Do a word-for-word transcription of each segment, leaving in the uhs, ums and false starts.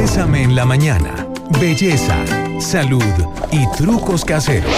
Bésame en la mañana. Belleza, salud y trucos caseros.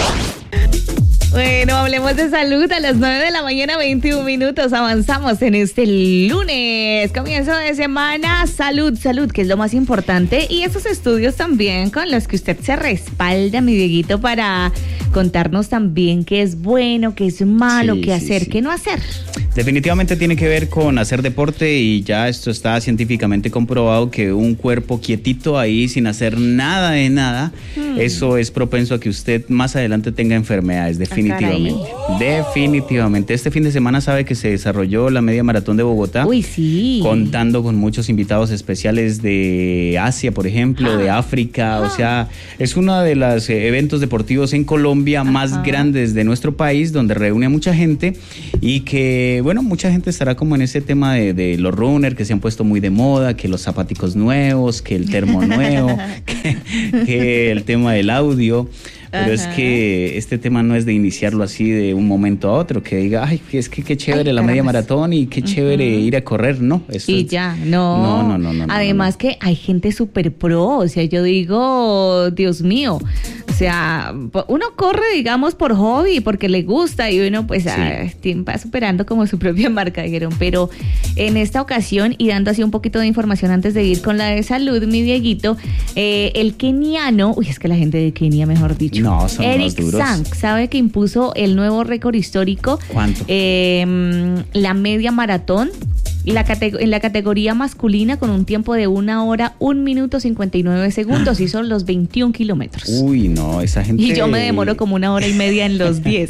Bueno, hablemos de salud a las nueve de la mañana, veintiún minutos. Avanzamos en este lunes. Comienzo de semana. Salud, salud, que es lo más importante. Y esos estudios también con los que usted se respalda, mi Dieguito, para contarnos también qué es bueno, qué es malo, Sí, qué sí, hacer, sí. qué no hacer. Definitivamente tiene que ver con hacer deporte y ya esto está científicamente comprobado que un cuerpo quietito ahí sin hacer nada de nada, hmm. eso es propenso a que usted más adelante tenga enfermedades, definitivamente. Ah, definitivamente. Este fin de semana sabe que se desarrolló la media maratón de Bogotá. Uy, sí. Contando con muchos invitados especiales de Asia, por ejemplo, ah. de África, ah. o sea, es uno de los eh, eventos deportivos en Colombia ah. más grandes de nuestro país, donde reúne a mucha gente y que bueno, mucha gente estará como en ese tema de, de los runners que se han puesto muy de moda, que los zapaticos nuevos, que el termo nuevo, que, que el tema del audio. Pero Ajá. es que este tema no es de iniciarlo así de un momento a otro, que diga, ay, es que qué chévere ay, la media maratón y qué chévere uh-huh. ir a correr, no. Esto y es... ya, no. No, no, no, no. Además no, no. que hay gente súper pro, o sea, yo digo, Dios mío, o sea, uno corre, digamos, por hobby, porque le gusta y uno pues sí. ah, va superando como su propia marca, dijeron, pero en esta ocasión, y dando así un poquito de información antes de ir con la de salud, mi Dieguito, eh, el keniano, uy, es que la gente de Kenia, mejor dicho, No, son Eric Sang, ¿sabe que impuso el nuevo récord histórico? ¿Cuánto? Eh, la media maratón. La categ- en la categoría masculina con un tiempo de una hora, un minuto cincuenta y nueve segundos y son los veintiún kilómetros. Uy, no, esa gente... Y yo me demoro como una hora y media en los diez.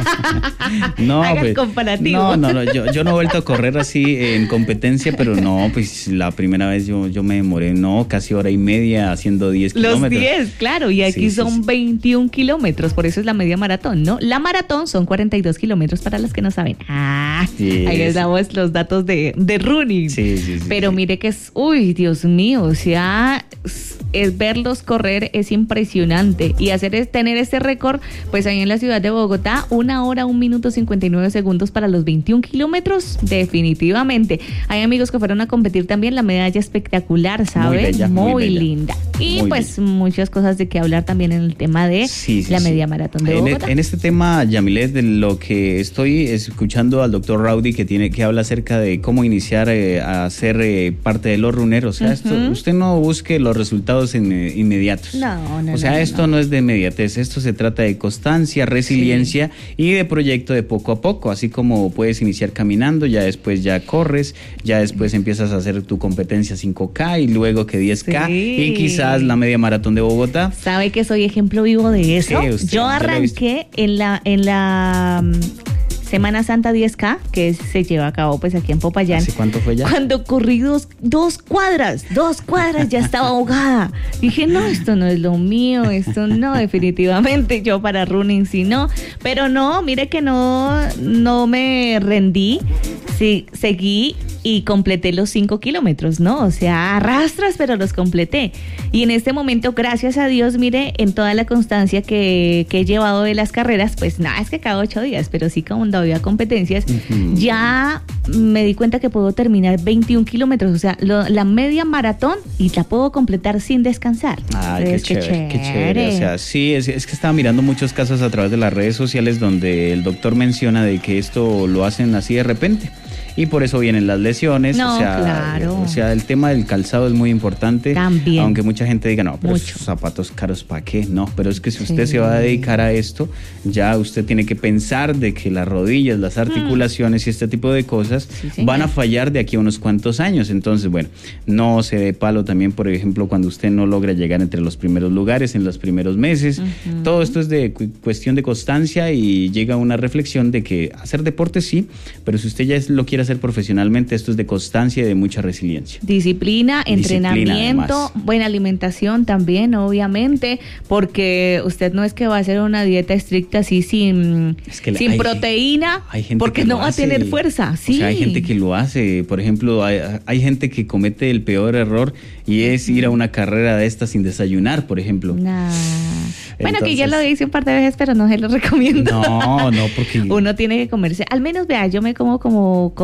No, Haga pues, comparativo. No, no, no, yo, yo no he vuelto a correr así en competencia, pero no, pues la primera vez yo, yo me demoré, no, casi hora y media haciendo diez kilómetros. Los diez, claro, y aquí sí, son sí, sí. veintiún kilómetros, por eso es la media maratón, ¿no? La maratón son cuarenta y dos kilómetros para los que no saben. Ah, sí, ahí les damos los datos de... de running, sí, sí, sí, pero sí. mire que es, uy, Dios mío, o sea, es verlos correr es impresionante y hacer es tener este récord, pues ahí en la ciudad de Bogotá, una hora, un minuto cincuenta y nueve segundos para los veintiún kilómetros, definitivamente. Hay amigos que fueron a competir también, la medalla espectacular, ¿sabe? Muy bella, muy, muy bella. linda. Y muy pues bella. muchas cosas de qué hablar también en el tema de sí, sí, la sí. media maratón de en Bogotá. En este tema, Yamilet, de lo que estoy escuchando al doctor Rowdy que tiene que habla acerca de cómo iniciar eh, a ser eh, parte de los runeros. O sea, uh-huh. esto, usted no busque los resultados en, eh, inmediatos. No, no, O sea, no, esto no. no es de inmediatez, esto se trata de constancia, resiliencia sí. y de proyecto de poco a poco, así como puedes iniciar caminando, ya después ya corres, ya después empiezas a hacer tu competencia cinco K y luego que diez K sí. y quizás la media maratón de Bogotá. ¿Sabe que soy ejemplo vivo de eso? Sí, usted, yo arranqué en la en la Semana Santa diez K, que se lleva a cabo pues aquí en Popayán. ¿Hace cuánto fue ya? Cuando corrí dos, dos cuadras, dos cuadras, ya estaba ahogada. Dije, no, esto no es lo mío, esto no, definitivamente yo para running sí no. Pero no, mire que no, no me rendí, sí, seguí y completé los cinco kilómetros, ¿no? O sea, arrastras, pero los completé. Y en este momento, gracias a Dios, mire, en toda la constancia que, que he llevado de las carreras, pues nada, es que cada ocho días, pero sí cuando había competencias, uh-huh. ya me di cuenta que puedo terminar veintiún kilómetros, o sea, lo, la media maratón y la puedo completar sin descansar. Ay, qué chévere, qué chévere, qué chévere. O sea, sí, es, es que estaba mirando muchos casos a través de las redes sociales donde el doctor menciona de que esto lo hacen así de repente. Y por eso vienen las lesiones. No, o sea, claro. O sea, el tema del calzado es muy importante. También. Aunque mucha gente diga, no, pero Mucho. esos zapatos caros, ¿para qué? No, pero es que si usted sí. se va a dedicar a esto, ya usted tiene que pensar de que las rodillas, las articulaciones mm. y este tipo de cosas sí, van a fallar de aquí a unos cuantos años. Entonces, bueno, no se dé palo también, por ejemplo, cuando usted no logra llegar entre los primeros lugares, en los primeros meses. Uh-huh. Todo esto es de cu- cuestión de constancia y llega a una reflexión de que hacer deporte sí, pero si usted ya es, lo quiere hacer profesionalmente, esto es de constancia y de mucha resiliencia. Disciplina, Disciplina, entrenamiento, además. Buena alimentación también, obviamente, porque usted no es que va a hacer una dieta estricta así sin, es que sin hay, proteína, hay gente porque que no lo va hace. a tener fuerza. Sí. O sea, hay gente que lo hace. Por ejemplo, hay, hay gente que comete el peor error y es ir a una carrera de esta sin desayunar, por ejemplo. Nah. Bueno, Entonces, que ya lo hice un par de veces, pero no se lo recomiendo. No, no, porque uno tiene que comerse, al menos vea, yo me como como, como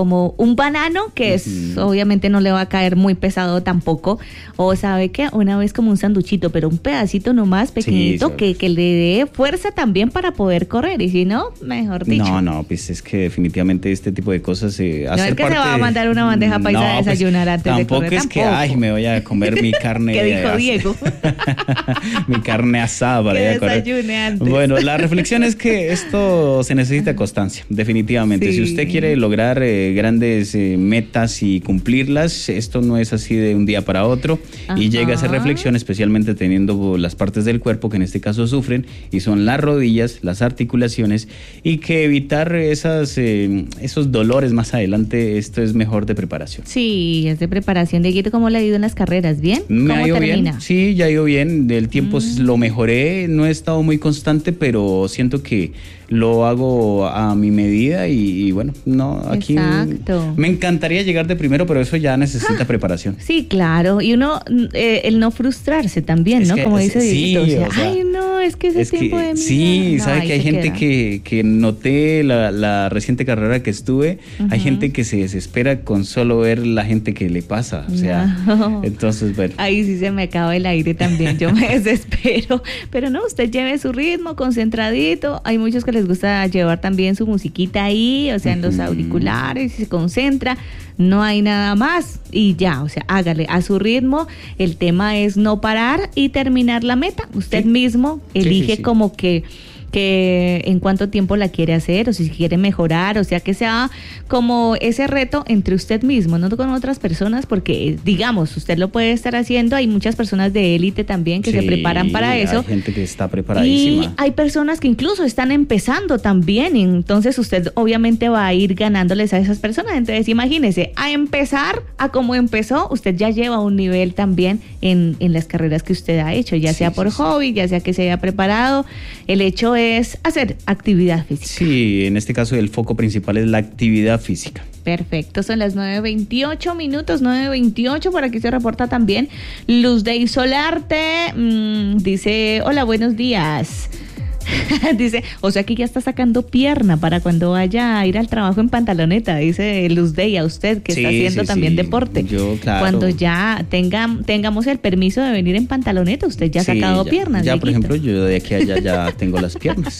como un banano, que es, uh-huh. obviamente no le va a caer muy pesado tampoco, o sabe que una vez como un sanduchito, pero un pedacito nomás pequeñito, sí, que, que le dé fuerza también para poder correr, y si no, mejor dicho. No, no, pues es que definitivamente este tipo de cosas eh, no es que parte... se va a mandar una bandeja paisa no, a desayunar pues, antes de correr. Tampoco es que, ay, me voy a comer mi carne. ¿Qué dijo Diego? Mi carne asada para ir a correr. Desayune antes. Bueno, la reflexión es que esto se necesita constancia, definitivamente. Sí. Si usted quiere lograr eh, grandes eh, metas y cumplirlas, esto no es así de un día para otro. Ajá. Y llega a hacer reflexión, especialmente teniendo las partes del cuerpo que en este caso sufren, y son las rodillas, las articulaciones, y que evitar esas, eh, esos dolores más adelante, esto es mejor de preparación. Sí, es de preparación. Dieguito, ¿cómo le ha ido en las carreras? ¿Bien? Me ¿Cómo ha ido termina? Bien. Sí, ya ha ido bien. El tiempo mm. lo mejoré, no he estado muy constante, pero siento que lo hago a mi medida y, y bueno, no, aquí Exacto. me encantaría llegar de primero, pero eso ya necesita ah, preparación. Sí, claro, y uno, eh, el no frustrarse también, es ¿no? Que, Como dice Dieguito, sí, o sea, o sea, ay no, es que ese es tiempo que, de mí. Sí, no, sabe que hay gente que, que noté la, la reciente carrera que estuve, uh-huh. hay gente que se desespera con solo ver la gente que le pasa, o sea, no. entonces, bueno. Ahí sí se me acaba el aire también, yo me desespero, pero no, usted lleve su ritmo, concentradito, hay muchos que les gusta llevar también su musiquita ahí, o sea, en los auriculares, y se concentra, no hay nada más y ya, o sea, hágale a su ritmo, el tema es no parar y terminar la meta, usted sí. mismo elige sí, sí, sí. como que que en cuánto tiempo la quiere hacer o si quiere mejorar, o sea, que sea como ese reto entre usted mismo, no con otras personas, porque digamos, usted lo puede estar haciendo, hay muchas personas de élite también que sí, se preparan para eso. Hay gente que está preparadísima. Y hay personas que incluso están empezando también, y entonces usted obviamente va a ir ganándoles a esas personas, entonces imagínese, a empezar a como empezó, usted ya lleva un nivel también en, en las carreras que usted ha hecho, ya sí, sea por sí, hobby, sí. ya sea que se haya preparado, el hecho es es hacer actividad física. Sí, en este caso el foco principal es la actividad física. Perfecto, son las nueve veintiocho minutos, nueve veintiocho, por aquí se reporta también Luz de Isolarte, mmm, dice, hola, buenos días. Dice, o sea que ya está sacando pierna para cuando vaya a ir al trabajo en pantaloneta, dice Luz Dey, a usted que sí, está haciendo sí, también sí. deporte. Yo, claro. Cuando ya tenga, tengamos el permiso de venir en pantaloneta, usted ya ha sí, sacado ya, piernas. Ya, por ejemplo, yo de aquí a allá ya tengo las piernas.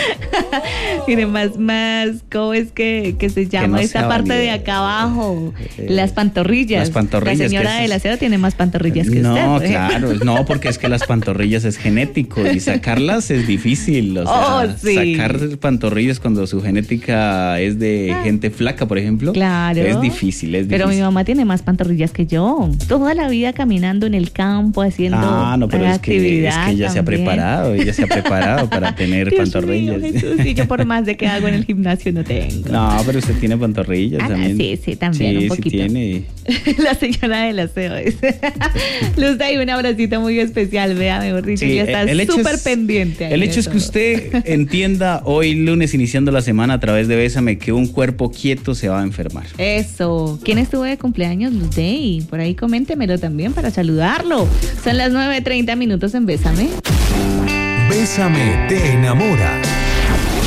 Mire, más, más, ¿cómo es que, que se llama que no esa parte de acá abajo? Eh, las pantorrillas. Las pantorrillas. La señora del aseo tiene más pantorrillas que no, usted. No, claro, no, porque es que las pantorrillas es genético y sacarlas es difícil. O sea, oh, sí. sacar pantorrillas cuando su genética es de ah, gente flaca, por ejemplo, claro. es difícil, es difícil. Pero mi mamá tiene más pantorrillas que yo. Toda la vida caminando en el campo, haciendo ah, no, pero es que, es que ella también. se ha preparado, ella se ha preparado para tener Dios pantorrillas. Mío, Jesús, y yo por más de que hago en el gimnasio no tengo. No, pero usted tiene pantorrillas ah, también. Sí, sí, también sí, un poquito. Sí, tiene. La señora del aseo es. Luz, da ahí un abracito muy especial, vea, mejor dicho, sí, ya está súper pendiente. El hecho es que usted entienda hoy lunes iniciando la semana a través de Bésame que un cuerpo quieto se va a enfermar. Eso. ¿Quién estuvo de cumpleaños? Luz Dey. Por ahí coméntemelo también para saludarlo. Son las nueve treinta minutos en Bésame. Bésame te enamora.